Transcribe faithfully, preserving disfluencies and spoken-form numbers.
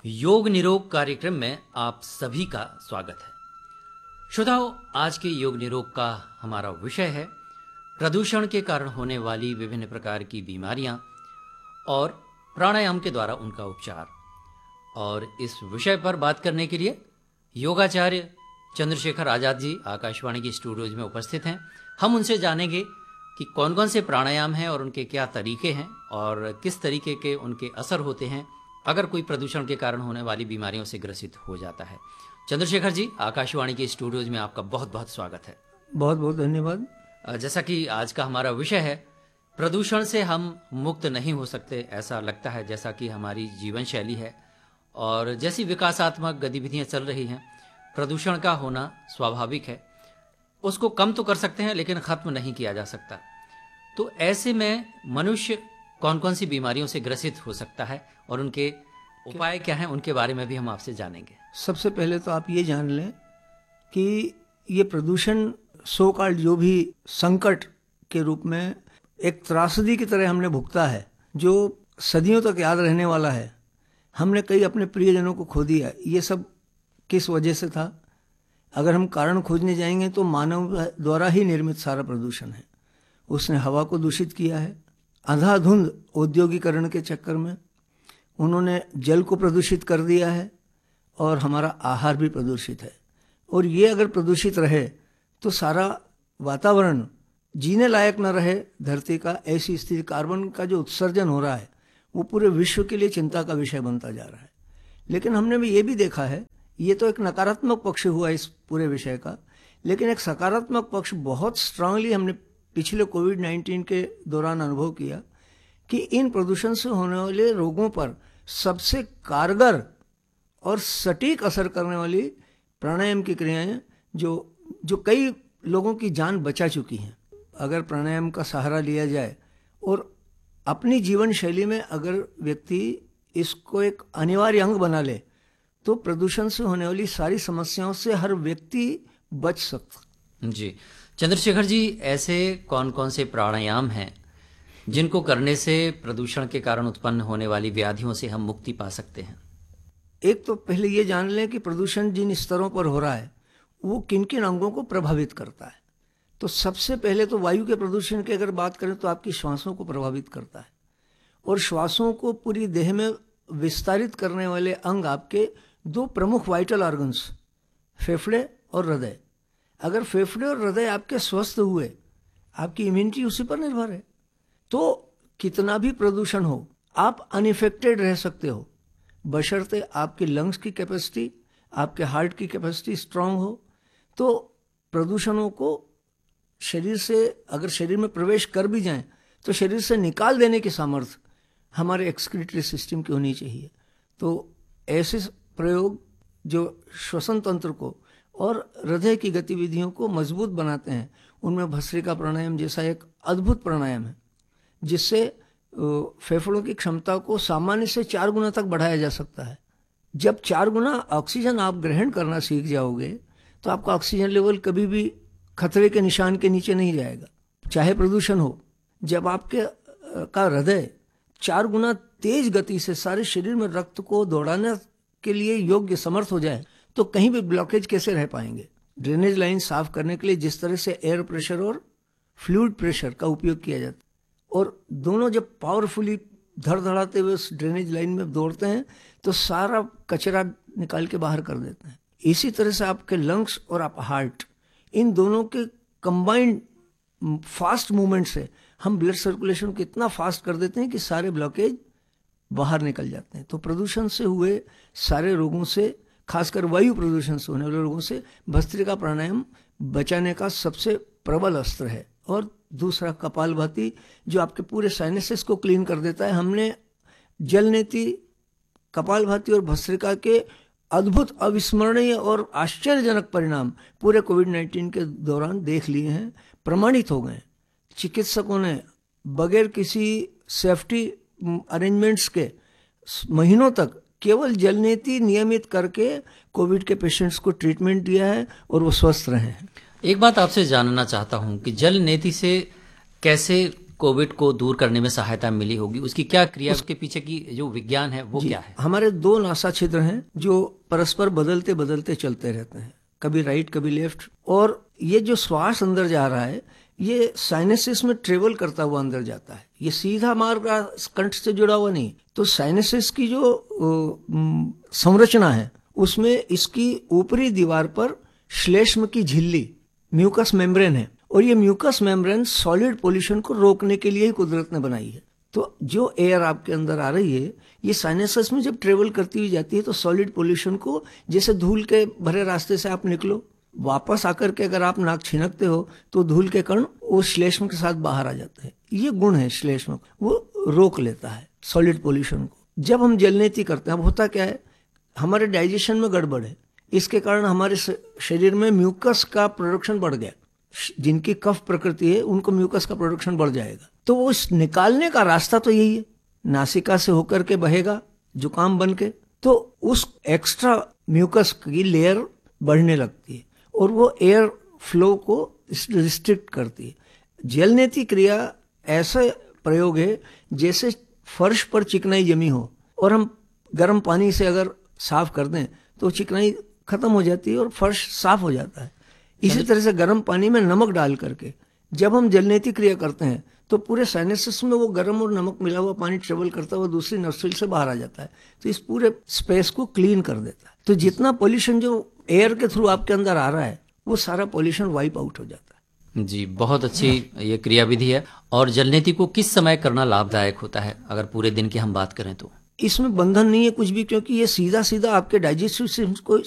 योग निरोग कार्यक्रम में आप सभी का स्वागत है। श्रोताओ, आज के योग निरोग का हमारा विषय है प्रदूषण के कारण होने वाली विभिन्न प्रकार की बीमारियां और प्राणायाम के द्वारा उनका उपचार। और इस विषय पर बात करने के लिए योगाचार्य चंद्रशेखर आजाद जी आकाशवाणी की स्टूडियोज में उपस्थित हैं। हम उनसे जानेंगे कि कौन कौन से प्राणायाम हैं और उनके क्या तरीके हैं और किस तरीके के उनके असर होते हैं अगर कोई प्रदूषण के कारण होने वाली बीमारियों से ग्रसित हो जाता है। चंद्रशेखर जी, आकाशवाणी के स्टूडियोज में आपका बहुत बहुत स्वागत है। बहुत बहुत धन्यवाद। जैसा कि आज का हमारा विषय है, प्रदूषण से हम मुक्त नहीं हो सकते ऐसा लगता है, जैसा कि हमारी जीवन शैली है और जैसी विकासात्मक गतिविधियां चल रही हैं, प्रदूषण का होना स्वाभाविक है। उसको कम तो कर सकते हैं लेकिन खत्म नहीं किया जा सकता। तो ऐसे में मनुष्य कौन कौन सी बीमारियों से ग्रसित हो सकता है और उनके उपाय क्या हैं, उनके बारे में भी हम आपसे जानेंगे। सबसे पहले तो आप ये जान लें कि ये प्रदूषण सो कॉल्ड जो भी संकट के रूप में एक त्रासदी की तरह हमने भुगता है, जो सदियों तक याद रहने वाला है। हमने कई अपने प्रियजनों को खो दिया। ये सब किस वजह से था? अगर हम कारण खोजने जाएंगे तो मानव द्वारा ही निर्मित सारा प्रदूषण है। उसने हवा को दूषित किया है, अंधाधुंध औद्योगिकरण के चक्कर में उन्होंने जल को प्रदूषित कर दिया है और हमारा आहार भी प्रदूषित है। और ये अगर प्रदूषित रहे तो सारा वातावरण जीने लायक न रहे धरती का। ऐसी स्थिति, कार्बन का जो उत्सर्जन हो रहा है वो पूरे विश्व के लिए चिंता का विषय बनता जा रहा है। लेकिन हमने भी ये भी देखा है, ये तो एक नकारात्मक पक्ष हुआ इस पूरे विषय का, लेकिन एक सकारात्मक पक्ष बहुत स्ट्रांगली हमने पिछले कोविड नाइन्टीन के दौरान अनुभव किया कि इन प्रदूषण से होने वाले रोगों पर सबसे कारगर और सटीक असर करने वाली प्राणायाम की क्रियाएं जो जो कई लोगों की जान बचा चुकी हैं। अगर प्राणायाम का सहारा लिया जाए और अपनी जीवन शैली में अगर व्यक्ति इसको एक अनिवार्य अंग बना ले तो प्रदूषण से होने वाली सारी समस्याओं से हर व्यक्ति बच सकता। जी चंद्रशेखर जी, ऐसे कौन कौन से प्राणायाम हैं जिनको करने से प्रदूषण के कारण उत्पन्न होने वाली व्याधियों से हम मुक्ति पा सकते हैं? एक तो पहले ये जान लें कि प्रदूषण जिन स्तरों पर हो रहा है वो किन किन अंगों को प्रभावित करता है। तो सबसे पहले तो वायु के प्रदूषण की अगर बात करें तो आपकी श्वासों को प्रभावित करता है। और श्वासों को पूरी देह में विस्तारित करने वाले अंग आपके दो प्रमुख वाइटल ऑर्गन्स, फेफड़े और हृदय। अगर फेफड़े और हृदय आपके स्वस्थ हुए, आपकी इम्यूनिटी उसी पर निर्भर है, तो कितना भी प्रदूषण हो आप अनइफेक्टेड रह सकते हो, बशर्ते आपके लंग्स की कैपेसिटी, आपके हार्ट की कैपेसिटी स्ट्रांग हो। तो प्रदूषणों को शरीर से अगर शरीर में प्रवेश कर भी जाएं तो शरीर से निकाल देने की सामर्थ्य हमारे एक्सक्रीटरी सिस्टम की होनी चाहिए। तो ऐसे प्रयोग जो श्वसन तंत्र को और हृदय की गतिविधियों को मजबूत बनाते हैं, उनमें भस्त्रिका प्राणायाम जैसा एक अद्भुत प्राणायाम है जिससे फेफड़ों की क्षमता को सामान्य से चार गुना तक बढ़ाया जा सकता है। जब चार गुना ऑक्सीजन आप ग्रहण करना सीख जाओगे तो आपका ऑक्सीजन लेवल कभी भी खतरे के निशान के नीचे नहीं जाएगा, चाहे प्रदूषण हो। जब आपके का हृदय चार गुना तेज गति से सारे शरीर में रक्त को दौड़ाने के लिए योग्य समर्थ हो जाए तो कहीं भी ब्लॉकेज कैसे रह पाएंगे। ड्रेनेज लाइन साफ करने के लिए जिस तरह से एयर प्रेशर और फ्लूइड प्रेशर का उपयोग किया जाता है और दोनों जब पावरफुली धड़धड़ाते हुए उस ड्रेनेज लाइन में दौड़ते हैं तो सारा कचरा निकाल के बाहर कर देते हैं। इसी तरह से आपके लंग्स और आप हार्ट, इन दोनों के कंबाइंड फास्ट मूवमेंट से हम ब्लड सर्कुलेशन को इतना फास्ट कर देते हैं कि सारे ब्लॉकेज बाहर निकल जाते हैं। तो प्रदूषण से हुए सारे रोगों से, खासकर वायु प्रदूषण से होने वाले रोगों से भस्त्रिका प्राणायाम बचाने का सबसे प्रबल अस्त्र है। और दूसरा कपालभाति जो आपके पूरे साइनसेस को क्लीन कर देता है। हमने जल नीति, कपालभाति और भस्त्रिका के अद्भुत, अविस्मरणीय और आश्चर्यजनक परिणाम पूरे कोविड नाइन्टीन के दौरान देख लिए हैं, प्रमाणित हो गए। चिकित्सकों ने बगैर किसी सेफ्टी अरेंजमेंट्स के महीनों तक केवल जल नीति नियमित करके कोविड के पेशेंट्स को ट्रीटमेंट दिया है और वो स्वस्थ रहे हैं। एक बात आपसे जानना चाहता हूं कि जल नीति से कैसे कोविड को दूर करने में सहायता मिली होगी, उसकी क्या क्रिया, उसके पीछे की जो विज्ञान है वो क्या है? हमारे दो नासा छिद्र हैं जो परस्पर बदलते बदलते चलते रहते हैं, कभी राइट कभी लेफ्ट, और ये जो श्वास अंदर जा रहा है ये साइनेसिस में ट्रेवल करता हुआ अंदर जाता है, ये सीधा मार्ग कंठ से जुड़ा हुआ नहीं। तो साइनेसिस की जो संरचना है उसमें इसकी ऊपरी दीवार पर श्लेष्म की झिल्ली म्यूकस मेम्ब्रेन है, और ये म्यूकस मेम्ब्रेन सॉलिड पोल्यूशन को रोकने के लिए ही कुदरत ने बनाई है। तो जो एयर आपके अंदर आ रही है ये साइनेसिस में जब ट्रेवल करती हुई जाती है तो सॉलिड पोल्यूशन को, जैसे धूल के भरे रास्ते से आप निकलो, वापस आकर के अगर आप नाक छिनकते हो तो धूल के कण वो श्लेष्म के साथ बाहर आ जाते हैं। ये गुण है श्लेष्म, वो रोक लेता है सॉलिड पोल्यूशन को। जब हम जलनेती करते हैं, अब होता क्या है, हमारे डाइजेशन में गड़बड़ है, इसके कारण हमारे शरीर में म्यूकस का प्रोडक्शन बढ़ गया। जिनकी कफ प्रकृति है उनको म्यूकस का प्रोडक्शन बढ़ जाएगा, तो वो निकालने का रास्ता तो यही है, नासिका से होकर के बहेगा जुकाम बन के, तो उस एक्स्ट्रा म्यूकस की लेयर बढ़ने लगती है और वो एयर फ्लो को रिस्ट्रिक्ट करती है। जलनेती क्रिया ऐसा प्रयोग है जैसे फर्श पर चिकनाई जमी हो और हम गर्म पानी से अगर साफ कर दें तो चिकनाई खत्म हो जाती है और फर्श साफ हो जाता है। इसी तरह से गर्म पानी में नमक डाल करके जब हम जलनेती क्रिया करते हैं तो पूरे साइनेसिस में वो गर्म और नमक मिला हुआ पानी ट्रेवल करता हुआ दूसरी नॉस्ट्रिल से बाहर आ जाता है, तो इस पूरे स्पेस को क्लीन कर देता है। तो जितना पॉल्यूशन जो एयर के थ्रू आपके अंदर आ रहा है वो सारा पॉल्यूशन वाइप आउट हो जाता है। जी, बहुत अच्छी ये क्रिया विधि है। और जलनेती को किस समय करना लाभदायक होता है, अगर पूरे दिन की हम बात करें तो? इसमें बंधन नहीं है कुछ भी, क्योंकि ये सीधा सीधा आपके डाइजेस्टिव सिस्टम को